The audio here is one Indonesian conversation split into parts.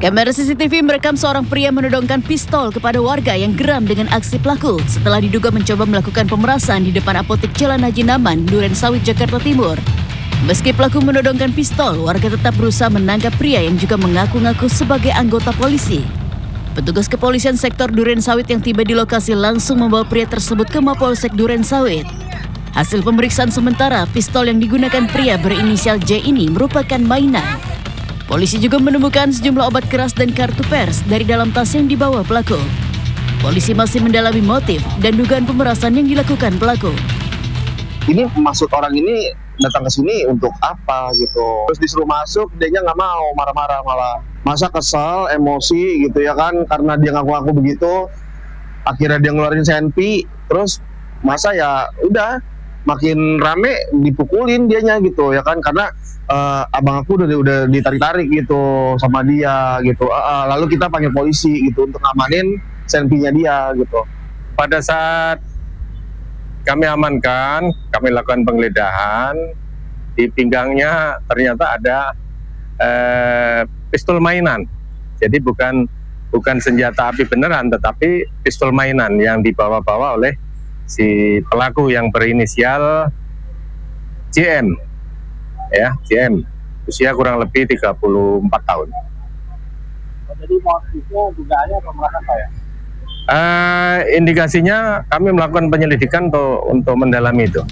Kamera CCTV merekam seorang pria menodongkan pistol kepada warga yang geram dengan aksi pelaku setelah diduga mencoba melakukan pemerasan di depan apotek Jalan Haji Naman, Durensawit, Jakarta Timur. Meski pelaku menodongkan pistol, warga tetap berusaha menangkap pria yang juga mengaku-ngaku sebagai anggota polisi. Petugas kepolisian sektor Durensawit yang tiba di lokasi langsung membawa pria tersebut ke Mapolsek Durensawit. Hasil pemeriksaan sementara, pistol yang digunakan pria berinisial J ini merupakan mainan. Polisi juga menemukan sejumlah obat keras dan kartu pers dari dalam tas yang dibawa pelaku. Polisi masih mendalami motif dan dugaan pemerasan yang dilakukan pelaku. Ini maksud orang ini datang ke sini untuk apa gitu. Terus disuruh masuk, dianya nggak mau, marah-marah malah. Masa kesel, emosi gitu ya kan, karena dia ngaku-ngaku begitu. Akhirnya dia ngeluarin senpi, terus masa ya udah makin rame dipukulin dianya gitu ya kan, karena abang aku udah ditarik-tarik gitu sama dia gitu. Lalu kita panggil polisi gitu untuk ngamanin senpinya dia gitu. Pada saat kami amankan, kami lakukan penggeledahan, di pinggangnya ternyata ada pistol mainan. Jadi bukan senjata api beneran, tetapi pistol mainan yang dibawa-bawa oleh si pelaku yang berinisial JM, ya JM, usia kurang lebih 34 tahun. Jadi motifnya dugaannya pemerasan apa ya? Indikasinya kami melakukan penyelidikan untuk mendalami itu.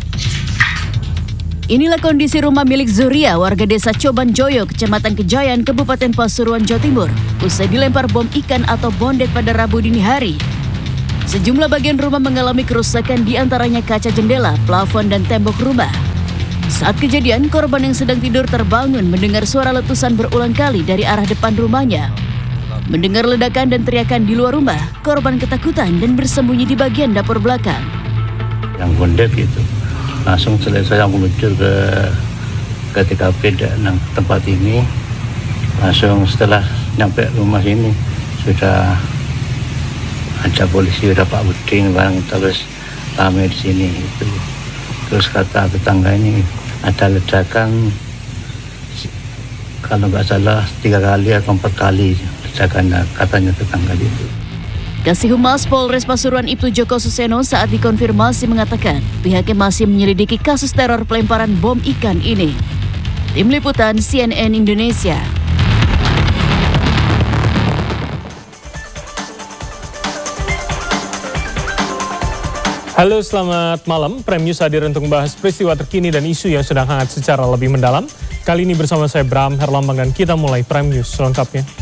Inilah kondisi rumah milik Zuria, warga desa Coban Joyo, Kecamatan Kejayan, Kabupaten Pasuruan, Jawa Timur, usai dilempar bom ikan atau bondet pada Rabu dini hari. Sejumlah bagian rumah mengalami kerusakan, diantaranya kaca jendela, plafon, dan tembok rumah. Saat kejadian, korban yang sedang tidur terbangun mendengar suara letusan berulang kali dari arah depan rumahnya. Mendengar ledakan dan teriakan di luar rumah, korban ketakutan dan bersembunyi di bagian dapur belakang. Yang bondet itu, langsung saya meluncur ke TKP dan tempat ini. Langsung setelah nyampe rumah sini, sudah ada polisi, udah Pak Buding, barang terus ramai di sini itu. Terus kata tetangga ini ada ledakan, kalau nggak salah 3 kali atau 4 kali ledakannya, katanya tetangga itu. Kasih Humas Polres Pasuruan Ibtu Joko Suseno saat dikonfirmasi mengatakan pihaknya masih menyelidiki kasus teror pelemparan bom ikan ini. Tim Liputan CNN Indonesia. Halo, selamat malam. Prime News hadir untuk membahas peristiwa terkini dan isu yang sedang hangat secara lebih mendalam. Kali ini bersama saya Bram Herlambang dan kita mulai Prime News selengkapnya.